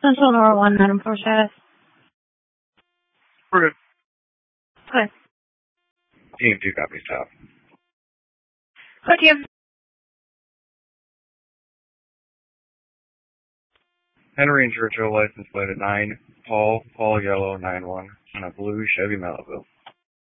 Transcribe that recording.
Central Nora 1, Madam Four status. We're good. Okay. Team 2 copies top. Go team. Henry and Churchill, license plate at 9. Paul Yellow 91 on a blue Chevy Malibu.